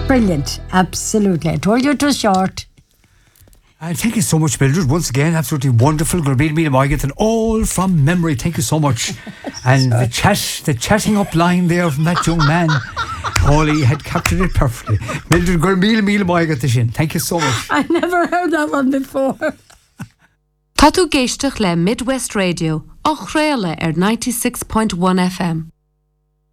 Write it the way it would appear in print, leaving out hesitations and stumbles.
Brilliant. Absolutely. I told you it was short. Thank you so much, Mildred. Once again, absolutely wonderful. Gurbil Mila Moigat, and all from memory. Thank you so much. And the chatting up line there from that young man, Holly had captured it perfectly. Mildred Gurbil Mila Moigat the shin. Thank you so much. I never heard that one before. Tá tú géisteach le Midwest Radio, 8 réile 96.1 FM.